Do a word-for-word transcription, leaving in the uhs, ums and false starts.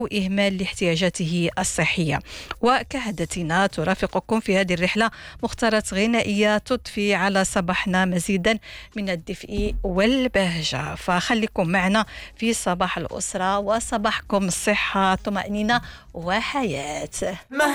إهمال لاحتياجاته الصحية. وكعادتنا ترافقكم في هذه الرحلة مختارات غنائية تضفي على صباحنا مزيدا من الدفء والبهجة، فخليكم معنا في صباح الأسرة وصباحكم الصحة طمأنينة وحياة.